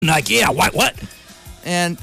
Like, yeah, what? And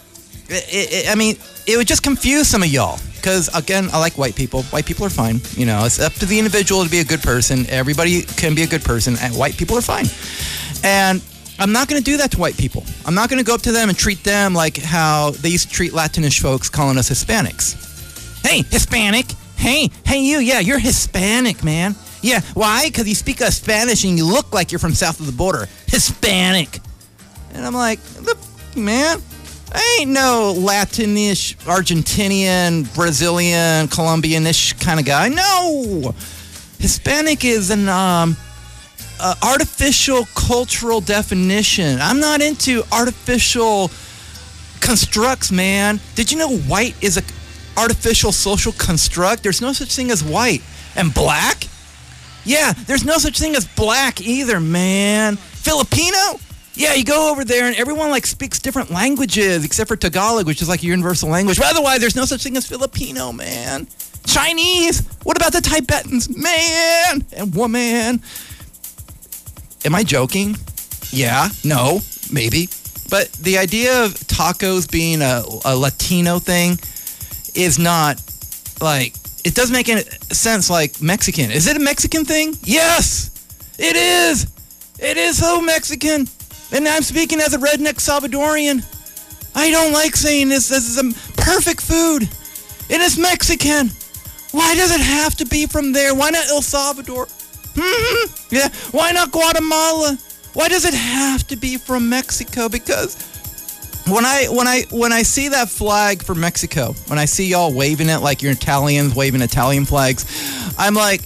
it would just confuse some of y'all. Because, again, I like white people. White people are fine. You know, it's up to the individual to be a good person. Everybody can be a good person, and white people are fine. And I'm not going to do that to white people. I'm not going to go up to them and treat them like how they used to treat Latinish folks, calling us Hispanics. Hey, Hispanic. Hey, you. Yeah, you're Hispanic, man. Yeah, why? Because you speak Spanish and you look like you're from south of the border. Hispanic. And I'm like, look, man. I ain't no Latinish, Argentinian, Brazilian, Colombian-ish kind of guy. No! Hispanic is an artificial cultural definition. I'm not into artificial constructs, man. Did you know white is an artificial social construct? There's no such thing as white. And black? Yeah, there's no such thing as black either, man. Filipino? Yeah, you go over there and everyone speaks different languages except for Tagalog, which is like a universal language. But otherwise, there's no such thing as Filipino, man. Chinese? What about the Tibetans? Man and woman. Am I joking? Yeah, no, maybe. But the idea of tacos being a Latino thing is not it doesn't make any sense like Mexican. Is it a Mexican thing? Yes, it is. It is so Mexican. And I'm speaking as a redneck Salvadorian. I don't like saying this. This is a perfect food. It is Mexican. Why does it have to be from there? Why not El Salvador? Yeah. Why not Guatemala? Why does it have to be from Mexico? Because when I see that flag for Mexico, when I see y'all waving it like you're Italians waving Italian flags, I'm like,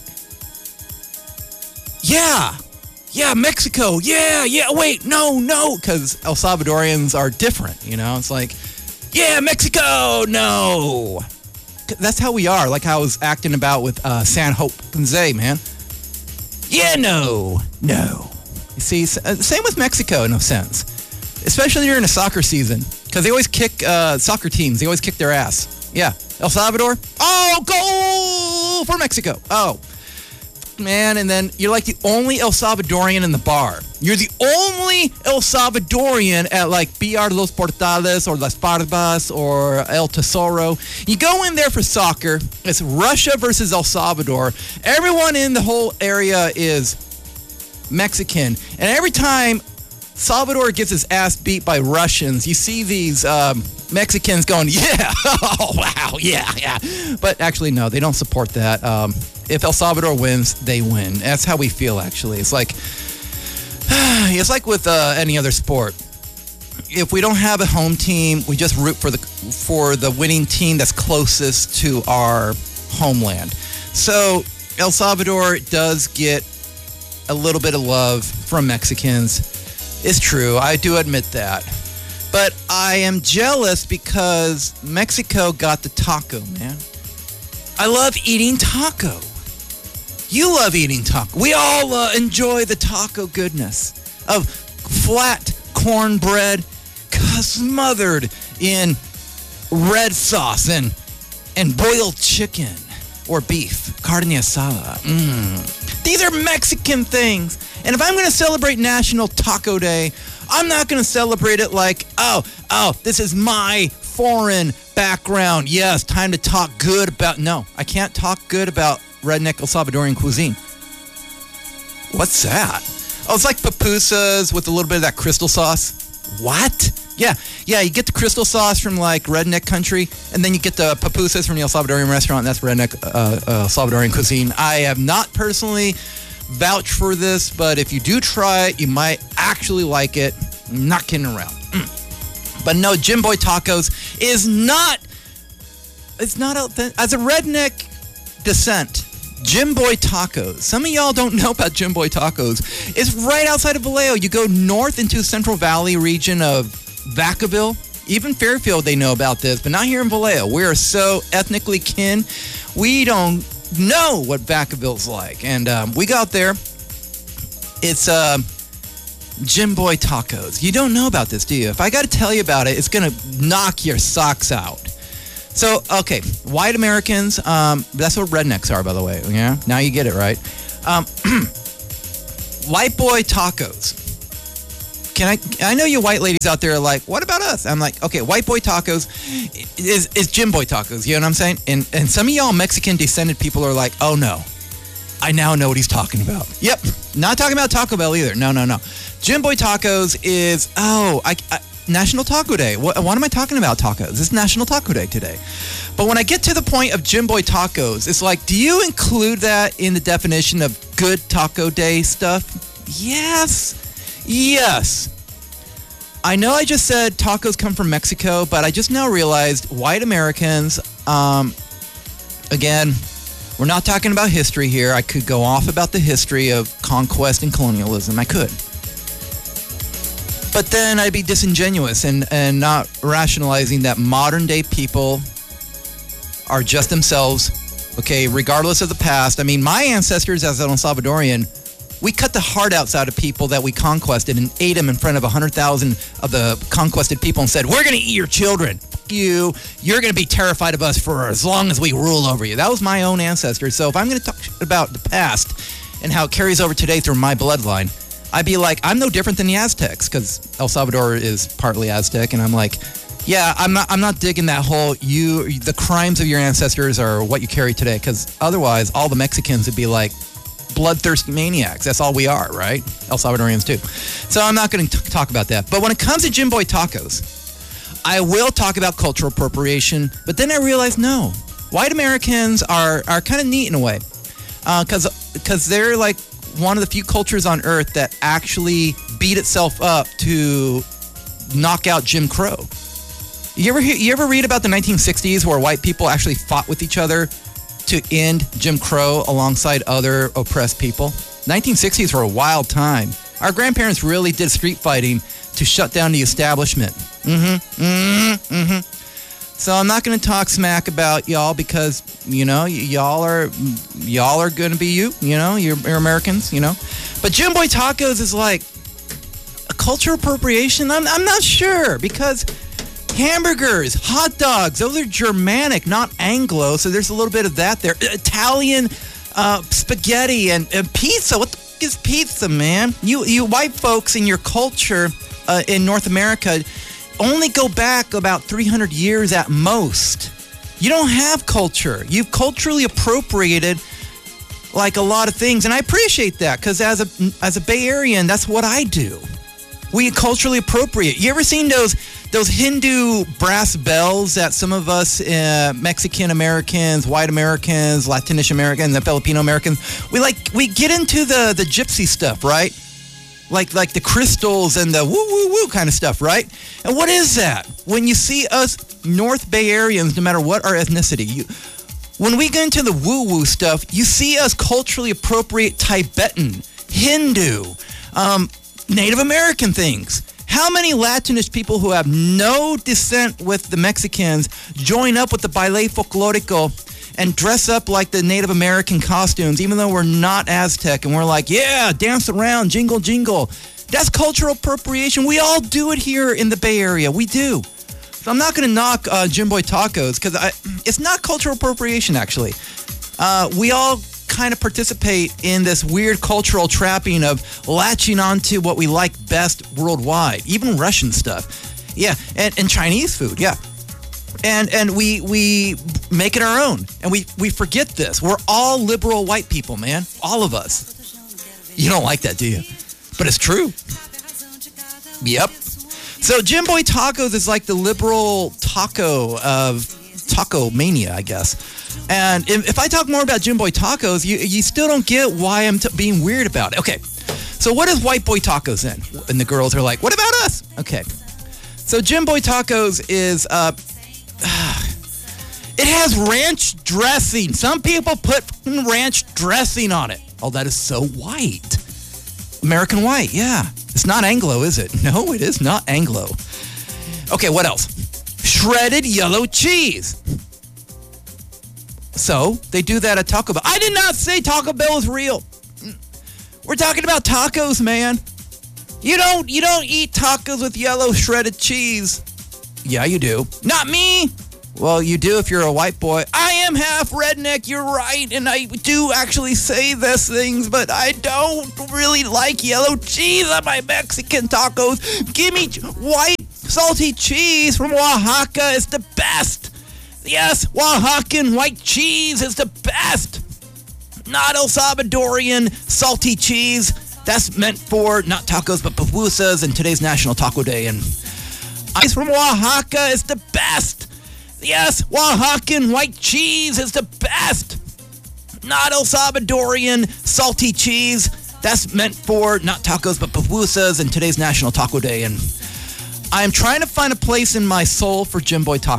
yeah, Mexico. Yeah. Wait, no, because El Salvadorians are different. You know, it's like, yeah, Mexico. No, that's how we are. Like how I was acting about with San Jose, man. Yeah, no. You see, same with Mexico in a sense, especially during the soccer season, because they always kick soccer teams. They always kick their ass. Yeah, El Salvador. Oh, goal for Mexico. Oh. Man, and then you're like the only El Salvadorian in the bar. You're the only El Salvadorian at BR Los Portales or Las Barbas or El Tesoro. You go in there for soccer. It's Russia versus El Salvador. Everyone in the whole area is Mexican. And every time Salvador gets his ass beat by Russians, you see these Mexicans going, yeah, oh, wow, yeah. But actually, no, they don't support that. If El Salvador wins, they win. That's how we feel, actually. It's like with any other sport. If we don't have a home team, we just root for the winning team that's closest to our homeland. So El Salvador does get a little bit of love from Mexicans. It's true. I do admit that. But I am jealous because Mexico got the taco, man. I love eating taco. You love eating taco. We all enjoy the taco goodness of flat cornbread smothered in red sauce and boiled chicken or beef, carne asada. These are Mexican things. And if I'm going to celebrate National Taco Day, I'm not going to celebrate it like, oh, this is my foreign background. Yes, time to talk good about... No, I can't talk good about redneck El Salvadorian cuisine. What's that? Oh, it's like pupusas with a little bit of that crystal sauce. What? Yeah, you get the crystal sauce from redneck country, and then you get the pupusas from the El Salvadorian restaurant, and that's redneck Salvadorian cuisine. I have not personally vouched for this, but if you do try it, you might actually like it. I'm not kidding around. But no, Jimboy Tacos is not... It's not... As a redneck descent, Jimboy Tacos. Some of y'all don't know about Jimboy Tacos. It's right outside of Vallejo. You go north into Central Valley region of Vacaville. Even Fairfield, they know about this, but not here in Vallejo. We are so ethnically kin. We don't know what Vacaville's like. And we got there. It's Jimboy Tacos. You don't know about this, do you? If I got to tell you about it, it's going to knock your socks out. So, okay, white Americans, that's what rednecks are, by the way. Yeah, now you get it, right? White boy tacos. I know you white ladies out there are like, what about us? I'm like, okay, white boy tacos is gym boy tacos. You know what I'm saying? And some of y'all Mexican descended people are like, oh no, I now know what he's talking about. Yep, not talking about Taco Bell either. No. Gym boy tacos is National Taco Day. What am I talking about? Tacos. This is National Taco Day today. But when I get to the point of Gym Boy tacos, it's like, do you include that in the definition of good Taco Day stuff? Yes. I know I just said tacos come from Mexico, but I just now realized white Americans, again, we're not talking about history here. I could go off about the history of conquest and colonialism. I could. But then I'd be disingenuous and not rationalizing that modern day people are just themselves, okay, regardless of the past. I mean, my ancestors as an El Salvadorian, we cut the heart outside of people that we conquested and ate them in front of 100,000 of the conquested people and said, we're going to eat your children. Fuck you. You're going to be terrified of us for as long as we rule over you. That was my own ancestors. So if I'm going to talk about the past and how it carries over today through my bloodline, I'd be like, I'm no different than the Aztecs, because El Salvador is partly Aztec, and I'm like, yeah, I'm not digging that whole the crimes of your ancestors are what you carry today, because otherwise all the Mexicans would be like bloodthirsty maniacs. That's all we are, right? El Salvadorians too. So I'm not going to talk about that. But when it comes to Gym Boy tacos, I will talk about cultural appropriation, but then I realized no, white Americans are kind of neat in a way, because they're like one of the few cultures on earth that actually beat itself up to knock out Jim Crow. You ever read about the 1960s where white people actually fought with each other to end Jim Crow alongside other oppressed people? 1960s were a wild time. Our grandparents really did street fighting to shut down the establishment. So I'm not going to talk smack about y'all because, you know, y'all are going to be you're Americans, you know. But Gym Boy tacos is like a cultural appropriation. I'm not sure, because hamburgers, hot dogs, those are Germanic, not Anglo. So there's a little bit of that there. Italian spaghetti and pizza. What the fuck is pizza, man? You white folks in your culture in North America only go back about 300 years at most. You don't have culture. You've culturally appropriated like a lot of things, and I appreciate that, because as a Bay Arean, that's what I do. We culturally appropriate. You ever seen those Hindu brass bells that some of us Mexican Americans, white Americans, Latinish Americans, and Filipino Americans, we get into the gypsy stuff, right? Like the crystals and the woo kind of stuff, right? And what is that? When you see us North Bay Areans, no matter what our ethnicity, when we get into the woo stuff, you see us culturally appropriate Tibetan, Hindu, Native American things. How many Latinish people who have no descent with the Mexicans join up with the Baile Folklorico and dress up like the Native American costumes, even though we're not Aztec, and we're like, yeah, dance around, jingle, jingle. That's cultural appropriation. We all do it here in the Bay Area. We do. So I'm not going to knock Gym Boy tacos, because it's not cultural appropriation, actually. We all kind of participate in this weird cultural trapping of latching onto what we like best worldwide, even Russian stuff. Yeah, and Chinese food, yeah. And we make it our own. And we forget this. We're all liberal white people, man. All of us. You don't like that, do you? But it's true. Yep. So Gym Boy tacos is like the liberal taco of taco mania, I guess. And if I talk more about Gym Boy tacos, you still don't get why I'm being weird about it. Okay. So what is white boy tacos then? And the girls are like, what about us? Okay. So Gym Boy tacos is... it has ranch dressing. Some people put ranch dressing on it. Oh, that is so white. American white, yeah. It's not Anglo, is it? No, it is not Anglo. Okay, what else? Shredded yellow cheese. So, they do that at Taco Bell. I did not say Taco Bell is real. We're talking about tacos, man. You don't eat tacos with yellow shredded cheese. Yeah, you do. Not me. Well, you do if you're a white boy. I am half redneck, you're right, and I do actually say these things, but I don't really like yellow cheese on my Mexican tacos. Give me white salty cheese from Oaxaca. It's the best. Yes, Oaxacan white cheese is the best. Not El Salvadorian salty cheese. That's meant for not tacos, but pupusas and today's National Taco Day. And ice from Oaxaca is the best. Yes, Oaxacan white cheese is the best. Not El Salvadorian salty cheese. That's meant for not tacos, but pupusas and today's National Taco Day. And I am trying to find a place in my soul for Jim Boy Tacos.